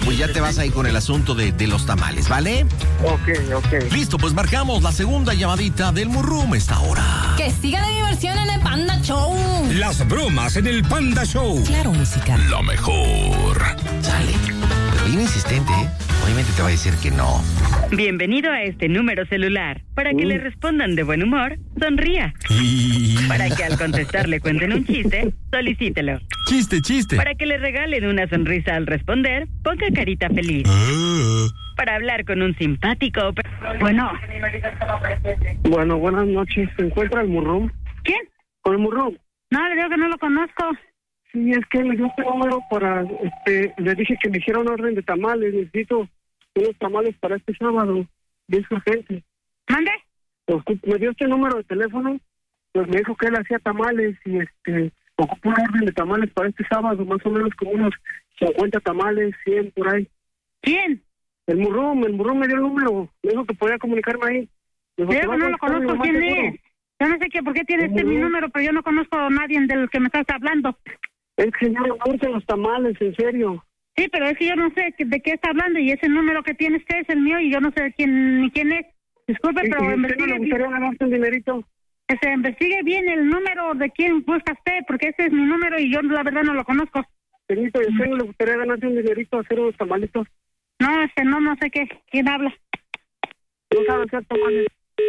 pues ya te vas ahí con el asunto de los tamales, ¿vale? Ok. Listo, pues marcamos la segunda llamadita del Murrum esta hora. Que siga la diversión en el Panda Show. Las bromas en el Panda Show. Claro, música. Lo mejor. Sale. Pero bien insistente, ¿eh? Obviamente te va a decir que no. Bienvenido a este número celular. Para que le respondan de buen humor, sonría. Para que al contestar le cuenten un chiste, solicítelo. Chiste. Para que le regalen una sonrisa al responder, ponga carita feliz. Para hablar con un simpático... Bueno. Bueno, buenas noches. ¿Se encuentra el Murrum? ¿Quién? ¿Con el Murrum? No, le digo que no lo conozco. Sí, es que le dio este número para... le dije que me hiciera una orden de tamales. Necesito unos tamales para este sábado. Y es urgente. ¿Mande? Me dio este número de teléfono. Pues me dijo que él hacía tamales y ocupó una orden de tamales para este sábado. Más o menos como unos 50 tamales, 100 por ahí. ¿Quién? El Murrum me dio el número. Me dijo que podía comunicarme ahí. Yo no lo conozco. ¿Quién es? Yo no sé por qué tiene mi número, pero yo no conozco a nadie del que me estás hablando. Es que yo no gusta los tamales, en serio. Sí, pero es que yo no sé de qué está hablando y ese número que tiene usted es el mío y yo no sé de quién es. Disculpe, Sí, pero investigue. ¿Me gustaría ganarte un dinerito? Que se investigue bien el número de quién busca usted, porque ese es mi número y yo la verdad no lo conozco. Benito, ¿y a usted no le gustaría ganarte un dinerito, hacer unos tamalitos? No, no sé quién habla. No sabe hacer tamales.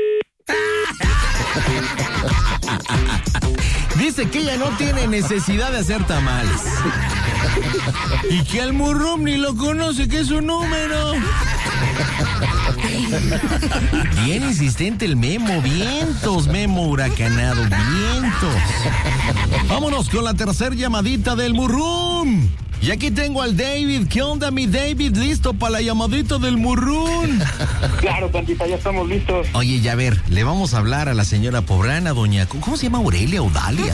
Dice que ella no tiene necesidad de hacer tamales. Y que al Murrum ni lo conoce, que es su número. Bien insistente el Memo. Vientos, Memo huracanado. Vientos. Vámonos con la tercera llamadita del Murrum. Y aquí tengo al David. ¿Qué onda, mi David? ¿Listo para la llamadita del Murrum? Claro, Pandita, ya estamos listos. Oye, ya ver, le vamos a hablar a la señora poblana, doña... ¿Cómo se llama? Aurelia o Dalia.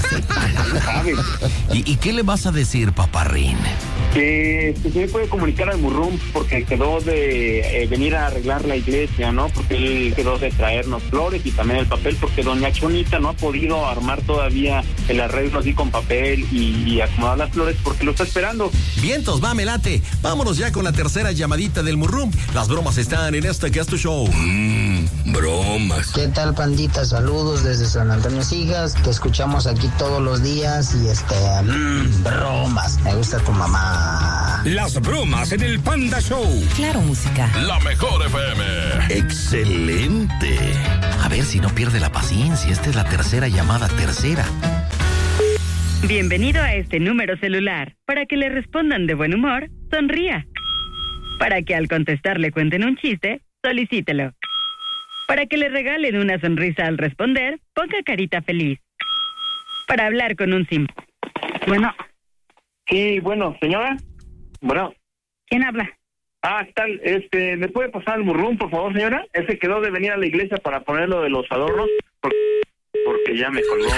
¿Y qué le vas a decir, paparrín? Que se me puede comunicar al Murrum porque quedó de venir a arreglar la iglesia, ¿no? Porque él quedó de traernos flores y también el papel, porque doña Chonita no ha podido armar todavía el arreglo así con papel y acomodar las flores porque lo está esperando. Vientos, va, me late. Vámonos ya con la tercera llamadita del Murrum. Las bromas están en este que es tu show. Bromas. ¿Qué tal, Pandita? Saludos desde San Antonio Sigas. Te escuchamos aquí todos los días y bromas. Me gusta tu mamá. Las bromas en el Panda Show. Claro, música. La mejor FM. Excelente. A ver si no pierde la paciencia. Esta es la tercera llamada, tercera. Bienvenido a este número celular. Para que le respondan de buen humor, sonría. Para que al contestar le cuenten un chiste, solicítelo. Para que le regalen una sonrisa al responder, ponga carita feliz. Para hablar con un sim. Bueno. Sí, bueno, señora. Bueno. ¿Quién habla? ¿Qué tal? ¿Me puede pasar el Murrum, por favor, señora? Ese quedó de venir a la iglesia para poner lo de los adornos, porque ya me colgó.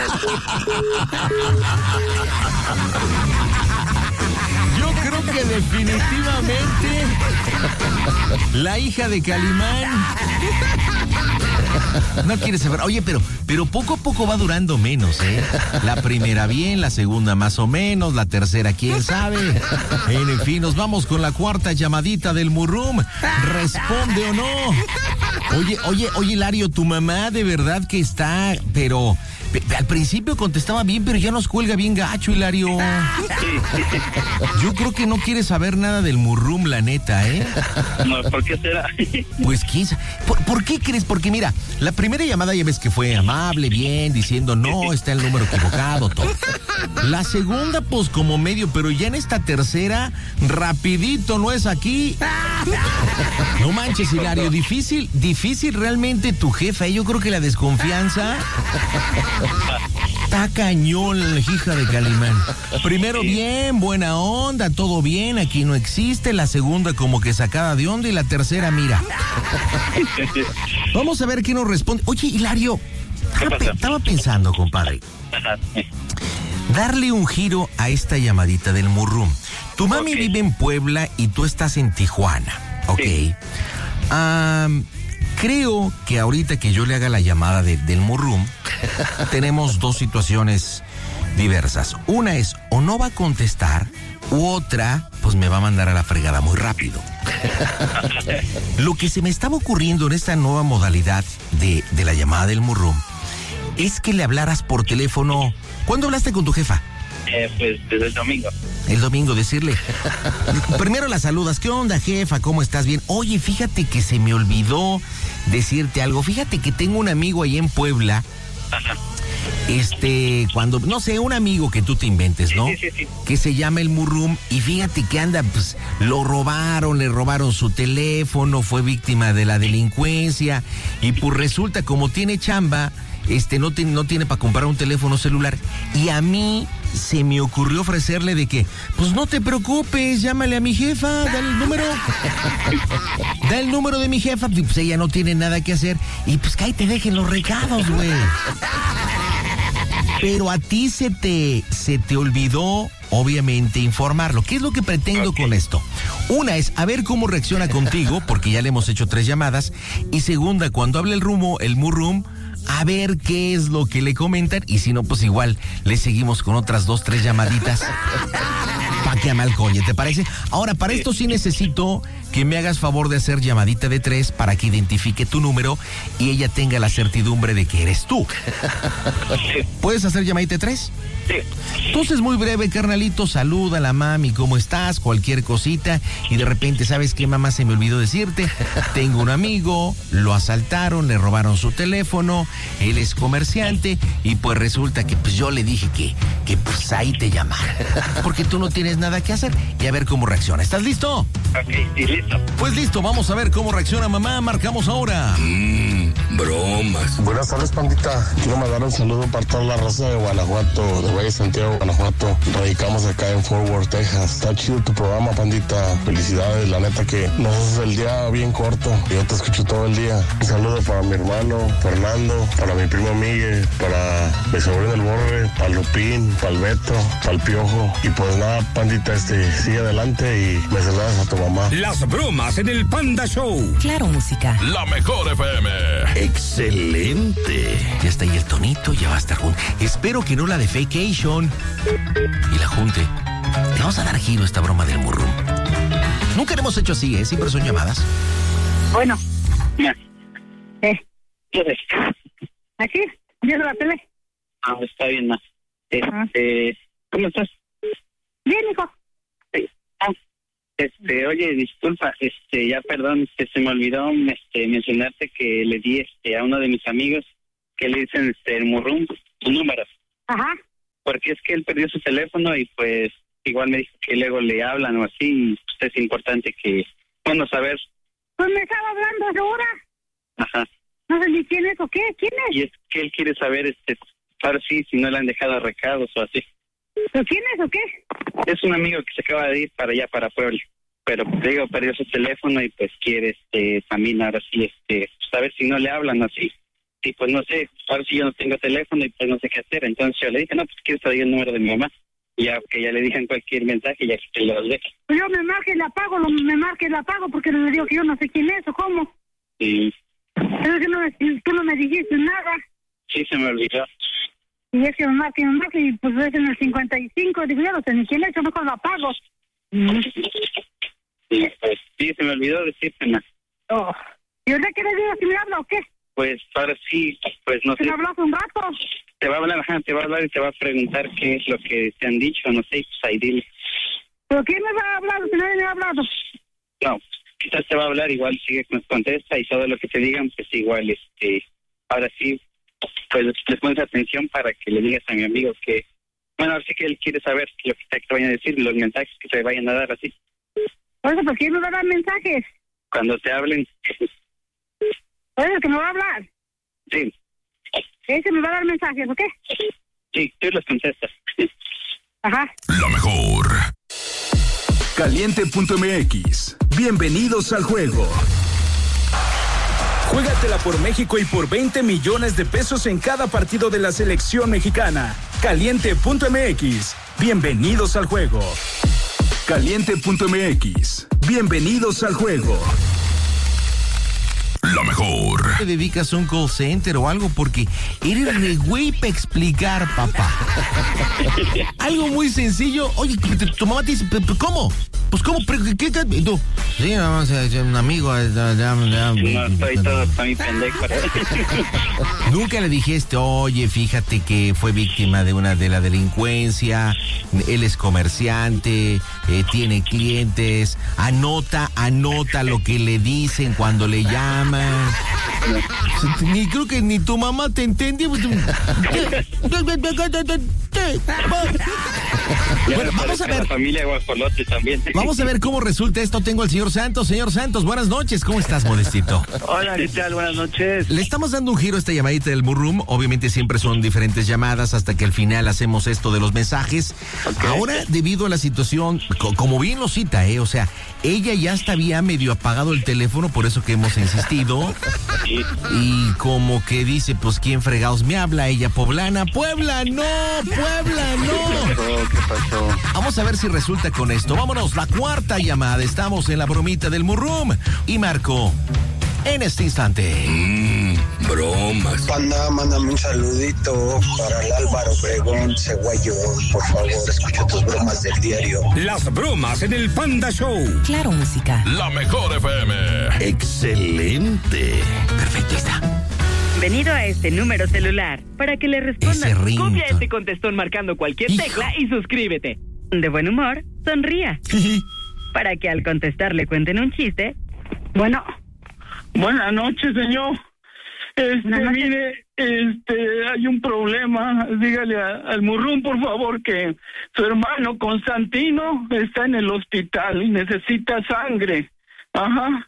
Yo creo que definitivamente la hija de Calimán no quiere saber. Oye, pero poco a poco va durando menos, ¿eh? La primera bien, la segunda más o menos, la tercera quién sabe. En fin, nos vamos con la cuarta llamadita del Murrum. ¿Responde o no? Oye, Hilario, tu mamá de verdad que está, pero al principio contestaba bien, pero ya nos cuelga bien gacho, Hilario. Yo creo que no quiere saber nada del Murrum, la neta, ¿eh? No, ¿por qué será? Pues quién sabe. ¿Por qué crees? Porque mira, la primera llamada ya ves que fue amable, bien, diciendo no, está el número equivocado, todo. La segunda, pues como medio, pero ya en esta tercera, rapidito, ¿no es aquí? No manches, Hilario, difícil realmente tu jefa, yo creo que la desconfianza está cañón, la hija de Calimán. Primero bien, buena onda, todo bien, aquí no existe. La segunda como que sacada de onda y la tercera, mira. Vamos a ver qué nos responde. Oye, Hilario, estaba pensando, compadre, darle un giro a esta llamadita del Murrum. Tu mami vive en Puebla y tú estás en Tijuana, ¿ok? Sí. Creo que ahorita que yo le haga la llamada del Murrum, tenemos dos situaciones diversas. Una es, o no va a contestar, u otra, pues me va a mandar a la fregada muy rápido. Lo que se me estaba ocurriendo en esta nueva modalidad de la llamada del Murrum es que le hablaras por teléfono. ¿Cuándo hablaste con tu jefa? Pues desde el domingo. El domingo, decirle. Primero la saludas. ¿Qué onda, jefa? ¿Cómo estás? Bien. Oye, fíjate que se me olvidó decirte algo. Fíjate que tengo un amigo ahí en Puebla. Ajá. Cuando, no sé, un amigo que tú te inventes, ¿no? Sí. Que se llama el Murrum, y fíjate que anda, pues, le robaron su teléfono, fue víctima de la delincuencia, y pues resulta, como tiene chamba, no tiene para comprar un teléfono celular, y a mí se me ocurrió ofrecerle de que, pues no te preocupes, llámale a mi jefa, da el número. Da el número de mi jefa, pues ella no tiene nada que hacer, y pues que ahí te dejen los recados, güey. Pero a ti se te olvidó, obviamente, informarlo. ¿Qué es lo que pretendo con esto? Una es a ver cómo reacciona contigo, porque ya le hemos hecho 3 llamadas. Y segunda, cuando hable el Murrum, a ver qué es lo que le comentan. Y si no, pues igual le seguimos con otras 2, 3 llamaditas. Pa' que amalcoñe, ¿te parece? Ahora, para esto sí necesito que me hagas favor de hacer llamadita de 3 para que identifique tu número y ella tenga la certidumbre de que eres tú. ¿Puedes hacer llamadita de 3? Sí. Entonces, muy breve, carnalito, saluda a la mami, ¿cómo estás? Cualquier cosita, y de repente, ¿sabes qué, mamá? Se me olvidó decirte, tengo un amigo, lo asaltaron, le robaron su teléfono, él es comerciante, y pues resulta que pues yo le dije que pues ahí te llamara, porque tú no tienes nada que hacer, y a ver cómo reacciona. ¿Estás listo? Ok, sí, listo. Pues listo, vamos a ver cómo reacciona mamá, marcamos ahora. Bromas. Buenas tardes, pandita. Quiero mandar un saludo para toda la raza de Guanajuato, de Valle Santiago, Guanajuato. Radicamos acá en Fort Worth, Texas. Está chido tu programa, pandita. Felicidades, la neta que nos haces el día bien corto. Yo te escucho todo el día. Un saludo para mi hermano Fernando, para mi primo Miguel, para mi sobrino el Borre, para Lupín, para el Beto, para el Piojo. Y pues nada, pandita, sigue adelante y me saludas a tu mamá. Las bromas en el Panda Show. Claro, música. La mejor FM. Excelente. Ya está ahí el tonito, ya va a estar junto. Espero que no la de Fakeation y la junte. Le vamos a dar giro a esta broma del Murrum. Nunca lo hemos hecho así, ¿eh? Siempre son llamadas. Bueno. ¿Qué es? ¿Aquí? ¿Viendo la tele? Ah, está bien, ma. ¿Cómo estás? Bien, hijo. Sí. Oye, disculpa, ya perdón, se me olvidó mencionarte que le di a uno de mis amigos que le dicen el Murrum, su número. Ajá. Porque es que él perdió su teléfono y pues igual me dijo que luego le hablan o así, y pues es importante que, bueno, saber. Pues me estaba hablando ahora. Ajá. No sé ni quién es o qué, ¿quién es? Y es que él quiere saber, ahora sí, si no le han dejado recados o así. ¿Pero quién es o qué? Es un amigo que se acaba de ir para allá, para Puebla. Pero, te digo, perdió su teléfono y pues quiere, también ahora sí, saber si no le hablan así. Y pues no sé, ahora sí yo no tengo teléfono y pues no sé qué hacer. Entonces yo le dije, no, pues quiero saber el número de mi mamá. Y ya que ya le dije en cualquier mensaje, ya que lo deje. Pues yo me marque y la apago, porque le digo que yo no sé quién es o cómo. Sí. Pero que tú no me dijiste nada. Sí, se me olvidó. Y es que me marque, y pues es en el 55. Digo, yo no sé ni quién es, yo mejor lo apago. Sí, pues sí, se me olvidó decírtela. Oh. ¿Y ahora qué le digo, si me habla o qué? Pues ahora sí, pues no sé. ¿Me hablas un rato? Te va a hablar, te va a hablar y te va a preguntar qué es lo que te han dicho, no sé, pues ahí dile. ¿Pero quién me va a hablar si nadie me ha hablado? No, quizás te va a hablar, igual sigue, contesta y todo lo que te digan, pues igual, ahora sí, pues les pones atención para que le digas a mi amigo que, bueno, ahora sí que él quiere saber lo que te vayan a decir, los mensajes que te vayan a dar así. Oye, ¿por qué me va a dar mensajes? Cuando te hablen. Oye, que me va a hablar. Sí. ¿Ese me va a dar mensajes o qué? Sí, tú los contestas. Ajá. La mejor. Caliente.mx. Bienvenidos al juego. Juégatela por México y por 20 millones de pesos en cada partido de la selección mexicana. Caliente.mx. Bienvenidos al juego. Caliente.mx. Bienvenidos al juego. La mejor. te dedicas a un call center o algo, porque eres re güey para explicar, papá. Algo muy sencillo. Oye, tu mamá te dice, ¿cómo? Pues, ¿cómo? ¿Qué? ¿Y tú? Sí, vamos a decir, un amigo. No, estoy todo muy pendejo. Nunca le dijiste, oye, fíjate que fue víctima de la delincuencia, él es comerciante, tiene clientes, anota lo que le dicen cuando le llaman. Ni creo que ni tu mamá te entendió. Bueno, vamos a ver. La familia Guajolote también. Vamos a ver cómo resulta esto. Tengo al señor Santos. Señor Santos, buenas noches. ¿Cómo estás, Modestito? Hola, ¿qué tal? Buenas noches. Le estamos dando un giro a esta llamadita del Murrum. Obviamente siempre son diferentes llamadas hasta que al final hacemos esto de los mensajes. Okay. Ahora, debido a la situación, como bien lo cita, o sea, ella ya hasta había medio apagado el teléfono, por eso que hemos insistido. Sí. Y como que dice, pues, ¿quién fregados me habla? Ella, poblana. ¡Puebla, no! ¡Puebla, no! ¿Qué pasó? Vamos a ver si resulta con esto. Vámonos, la cuarta llamada. Estamos en la bromita del Murrum. Y marco en este instante. Bromas. Panda, mándame un saludito para el Álvaro Obregón, Ceguayo. Por favor, escucha tus bromas del diario. Las bromas en el Panda Show. Claro, música. La mejor FM. Excelente. Perfecto, está. Venido a este número celular para que le respondan. Copia este contestón marcando cualquier tecla y suscríbete. De buen humor, sonría. Para que al contestar le cuenten un chiste. Bueno. Buenas noches, señor. Mire, hay un problema. Dígale al Murrum, por favor, que su hermano Constantino está en el hospital y necesita sangre. Ajá.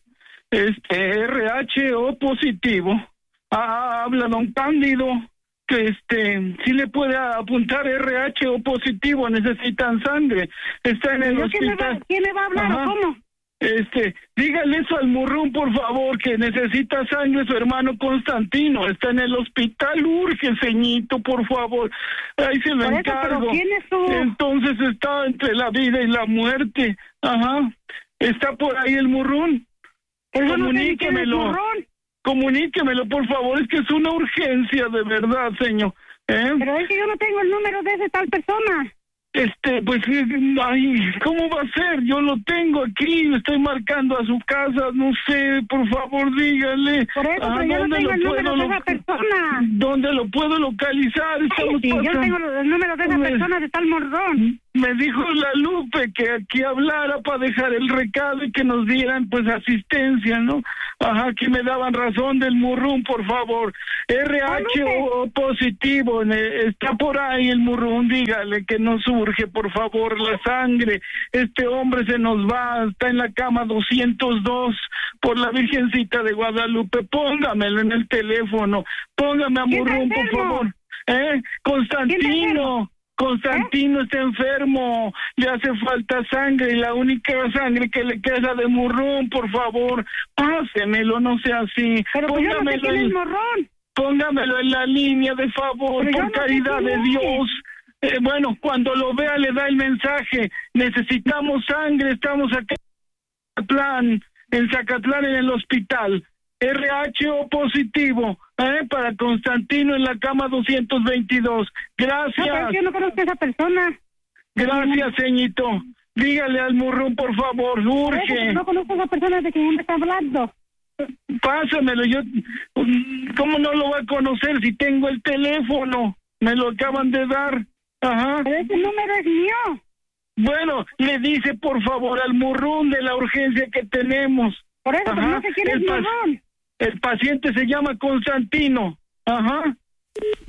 RH-O positivo. Habla don Cándido, que sí le puede apuntar RH-O positivo, necesitan sangre. Está en el hospital. ¿Quién le va a hablar o cómo? Dígale eso al Murrum, por favor, que necesita sangre su hermano Constantino. Está en el hospital, urge, ceñito, por favor. Ahí se lo encargo. ¿Pero quién es tú? Entonces está entre la vida y la muerte. Ajá. Está por ahí el Murrum. Comuníquemelo. Comuníquemelo, por favor, es que es una urgencia, de verdad, señor. Pero es que yo no tengo el número de esa tal persona. Pues, ¿cómo va a ser? Yo lo tengo aquí, le estoy marcando a su casa, no sé, por favor, dígale. Por eso, pero yo no tengo el número de esa persona. ¿Dónde lo puedo localizar? Sí, yo tengo el número de esa persona de tal Mordón. Me dijo la Lupe que aquí hablara para dejar el recado y que nos dieran, pues, asistencia, ¿no? Ajá, que me daban razón del Murrum, por favor. RH-O positivo, está por ahí el Murrum, dígale que nos urge, por favor, la sangre. Este hombre se nos va, está en la cama 202 por la Virgencita de Guadalupe. Póngamelo en el teléfono, póngame a Murrum, por favor. Constantino está enfermo, le hace falta sangre y la única sangre que le queda de Murrum, por favor, pásemelo, no sea así. Pero pues yo no sé quién es Murrum. Póngamelo en la línea, de favor, pero por caridad de Dios. Bueno, cuando lo vea le da el mensaje. Necesitamos sangre, estamos acá en Zacatlán, en el hospital. RH-O positivo, para Constantino en la cama 222. Gracias. No, yo no conozco a esa persona. Gracias, ceñito. Dígale al Murrum, por favor, urge. No conozco a esa persona de quien me está hablando. Pásamelo, ¿cómo no lo va a conocer si tengo el teléfono? Me lo acaban de dar. Ajá. Pero ese número es mío. Bueno, le dice por favor al Murrum de la urgencia que tenemos. Por eso, pero no sé quién es Murrum. El paciente se llama Constantino. Ajá.